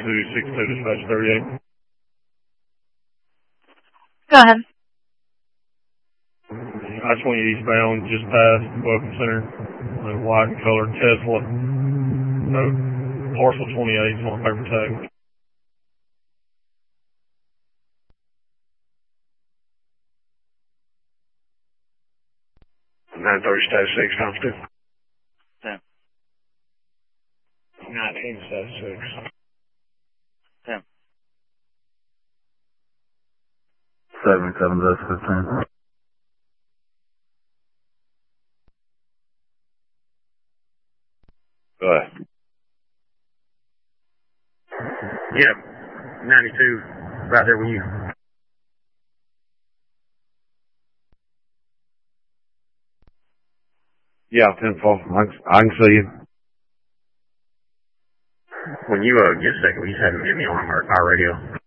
9262 dispatch 38. Go ahead. I-20 eastbound, just past Welcome Center. The white and colored Tesla. No, parcel 28 is on paper tag. Status 6, times 2. 10. 19, status 6. 10. 77, that's 15. Go ahead. Yep, 92, right there with you. Yeah, 10-4. I can see you. When you get a second, you just have to get me on our radio.